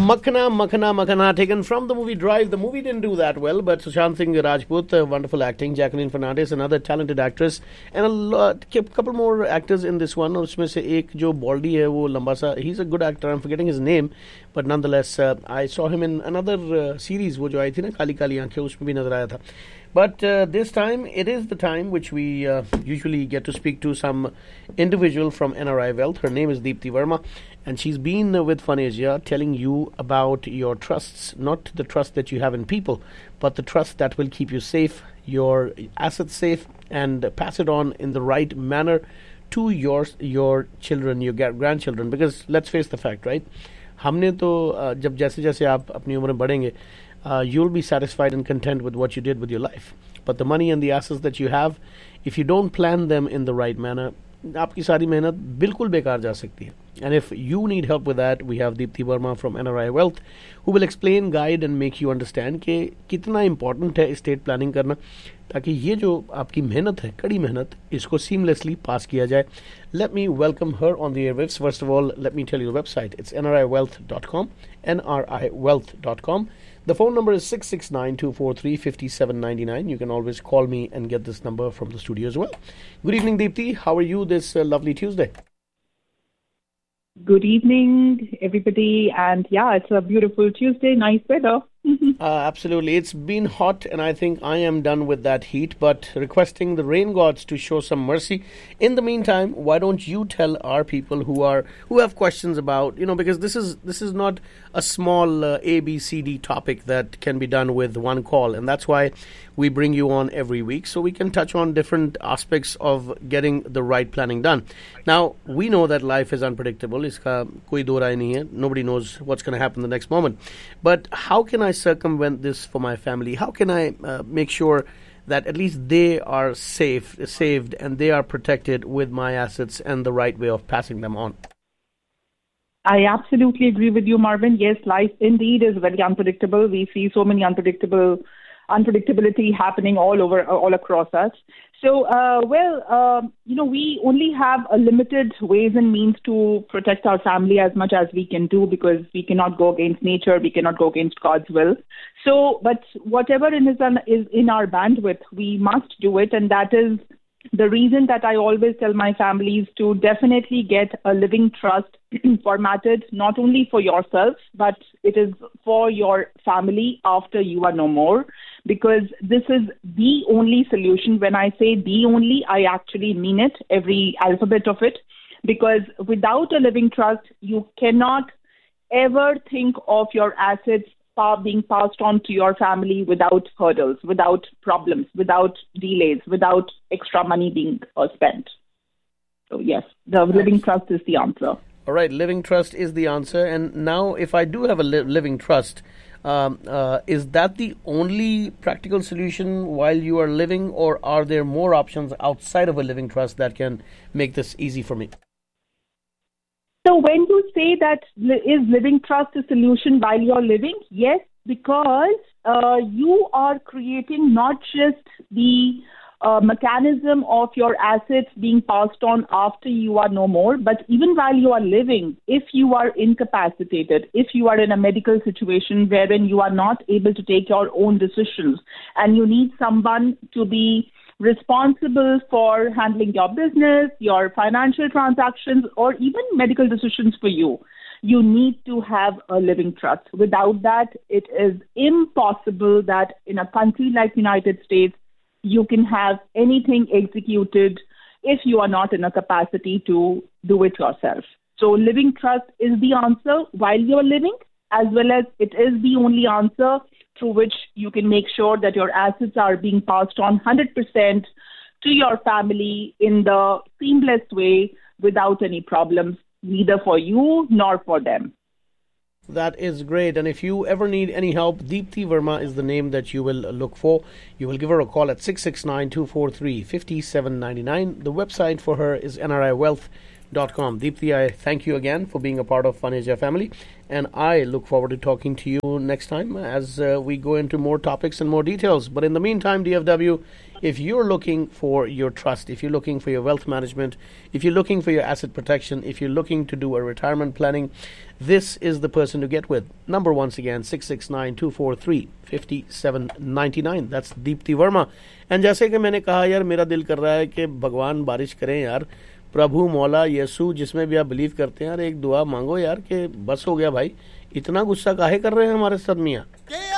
Makhna, Makhna, Makhna, taken from the movie Drive. The movie didn't do that well, but Sushant Singh Rajput, wonderful acting, Jacqueline Fernandez, another talented actress, and couple more actors in this one. उसमें से एक जो baldy है वो लंबा सा, he's a good actor. I'm forgetting his name, but nonetheless, I saw him in another series वो जो आई थी ना काली काली आंखें, उसमें भी नजर आया था. But this time, it is the time which we usually get to speak to some individual from NRI Wealth. Her name is Deepti Verma, and she's been with Fun Asia telling you about your trusts, not the trust that you have in people, but the trust that will keep you safe, your assets safe, and pass it on in the right manner to your children, your grandchildren. Because let's face the fact, right? हमने तो जब जैसे जैसे आप अपनी उम्र में बढ़ेंगे, you'll be satisfied and content with what you did with your life. But the money and the assets that you have, if you don't plan them in the right manner, आपकी सारी मेहनत बिल्कुल बेकार जा सकती है. And if you need help with that, we have Deepti Verma from NRI Wealth, who will explain, guide and make you understand कि कितना important है estate planning करना, ताकि ये जो आपकी मेहनत है, कड़ी मेहनत, इसको seamlessly pass किया जाए. Let me welcome her on the airwaves. First of all, let me tell you the website. It's nriwealth.com, nriwealth.com. The phone number is 669-243-5799. You can always call me and get this number from the studio as well. Good evening, Deepti. How are you this lovely Tuesday? Good evening, everybody. And yeah, it's a beautiful Tuesday, nice weather. Absolutely. It's been hot, and I think I am done with that heat, but requesting the rain gods to show some mercy. In the meantime, why don't you tell our people who have questions about, because this is not a small A, B, C, D topic that can be done with one call, and that's why we bring you on every week, so we can touch on different aspects of getting the right planning done. Now, we know that life is unpredictable. Iska koi do raay nahi hai. Nobody knows what's going to happen the next moment. But how can I circumvent this for my family? How can I make sure that at least they are saved, and they are protected with my assets and the right way of passing them on? I absolutely agree with you, Marvin. Yes, life indeed is very unpredictable. We see so many unpredictability happening all across us. So, we only have a limited ways and means to protect our family as much as we can do, because we cannot go against nature, we cannot go against God's will. So, but whatever is in our bandwidth, we must do it, and that is the reason that I always tell my families to definitely get a living trust formatted, not only for yourself, but it is for your family after you are no more, because this is the only solution. When I say the only, I actually mean it, every alphabet of it, because without a living trust, you cannot ever think of your assets being passed on to your family without hurdles, without problems, without delays, without extra money being spent. So yes, the living trust is the answer. All right, living trust is the answer. And now, if I do have a living trust, is that the only practical solution while you are living, or are there more options outside of a living trust that can make this easy for me? So when you say that is living trust a solution while you're living? Yes, because you are creating not just the mechanism of your assets being passed on after you are no more, but even while you are living, if you are incapacitated, if you are in a medical situation wherein you are not able to take your own decisions and you need someone to be responsible for handling your business, your financial transactions, or even medical decisions for you, you need to have a living trust. Without that, it is impossible that in a country like United States, you can have anything executed if you are not in a capacity to do it yourself. So living trust is the answer while you're living, as well as it is the only answer through which you can make sure that your assets are being passed on 100% to your family in the seamless way without any problems, neither for you nor for them. That is great. And if you ever need any help, Deepti Verma is the name that you will look for. You will give her a call at 669-243-5799. The website for her is nriwealth.com. Deepti, I thank you again for being a part of Fun Asia family, and I look forward to talking to you next time as we go into more topics and more details. But in the meantime, DFW, If you're looking for your trust, if you're looking for your wealth management, if you're looking for your asset protection, if you're looking to do a retirement planning, this is the person to get with. Number once again, 669-243-5799. That's Deepti Verma. And जैसे कि मैंने कहा यार, मेरा दिल कर रहा है कि भगवान बारिश करें यार, प्रभु मौला यीशु जिसमें भी आप बिलीव करते हैं यार, एक दुआ मांगो यार कि बस हो गया भाई, इतना गुस्सा काहे कर रहे हैं हमारे साथ मियाँ।